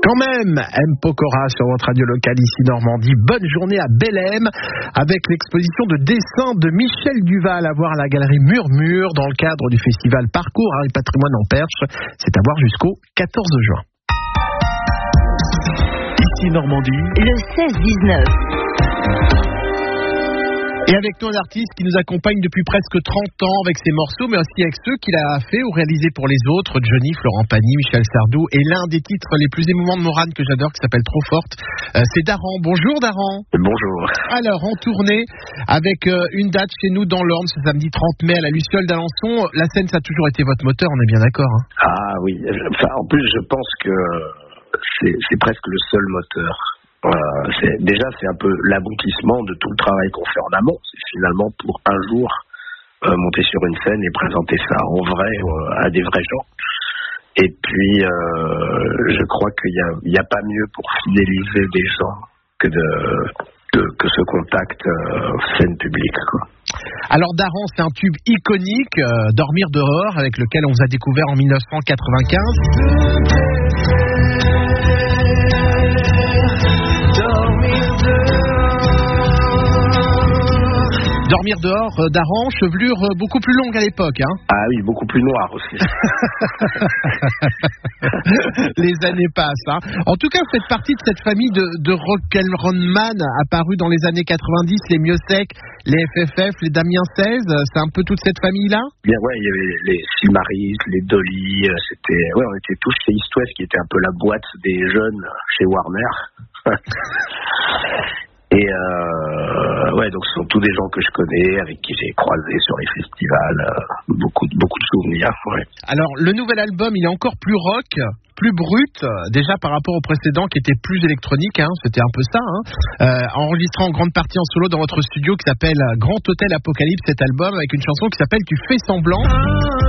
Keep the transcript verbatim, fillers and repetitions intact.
Quand même, M. Pokora sur votre radio locale ici Normandie. Bonne journée à Bellem avec l'exposition de dessins de Michel Duval à voir à la galerie Murmure dans le cadre du festival Parcours Art et Patrimoine en Perche. C'est à voir jusqu'au quatorze juin. Ici Normandie, le seize dix-neuf. Et avec nous un artiste qui nous accompagne depuis presque trente ans avec ses morceaux, mais aussi avec ceux qu'il a fait ou réalisés pour les autres. Johnny, Florent Pagny, Michel Sardou et l'un des titres les plus émouvants de Morane que j'adore, qui s'appelle Trop Forte, euh, c'est Daran. Bonjour Daran. Bonjour. Alors, en tournée avec euh, une date chez nous dans l'Orne, ce samedi trente mai à la Luciole d'Alençon. La scène, ça a toujours été votre moteur, on est bien d'accord, hein? Ah oui, enfin, en plus je pense que c'est, c'est presque le seul moteur. Euh, c'est, déjà, c'est un peu l'aboutissement de tout le travail qu'on fait en amont. C'est finalement pour un jour euh, monter sur une scène et présenter ça en vrai euh, à des vrais gens. Et puis, euh, je crois qu'il n'y a, y a pas mieux pour fidéliser des gens que, de, que, que ce contact euh, scène publique, quoi. Alors Daran, c'est un tube iconique, euh, Dormir dehors, avec lequel on vous a découvert en dix-neuf cent quatre-vingt-quinze. Dormir dehors, euh, Daran, chevelure euh, beaucoup plus longue à l'époque, hein? Ah oui, beaucoup plus noire aussi. Les années passent, hein. En tout cas, vous faites partie de cette famille de, de rock'n'rollman apparus dans les années quatre-vingt-dix, les Mieux Secs, les F F F, les Damien seize, c'est un peu toute cette famille-là? Bien ouais, il y avait les Silmaris, les Dolly, c'était, ouais, on était tous chez East West, qui était un peu la boîte des jeunes chez Warner. Et euh, ouais, donc ce sont tous des gens que je connais, avec qui j'ai croisé sur les festivals, euh, beaucoup, beaucoup de souvenirs. Ouais. Alors, le nouvel album, il est encore plus rock, plus brut, déjà par rapport au précédent qui était plus électronique, hein, c'était un peu ça, hein, euh, enregistré en grande partie en solo dans votre studio qui s'appelle Grand Hôtel Apocalypse, cet album, avec une chanson qui s'appelle Tu fais semblant.